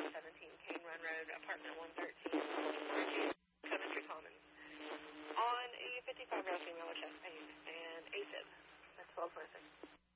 Cane Run Road, apartment 113, Coventry Commons, on a 55-year-old female with chest pain and AFib. That's 12 person.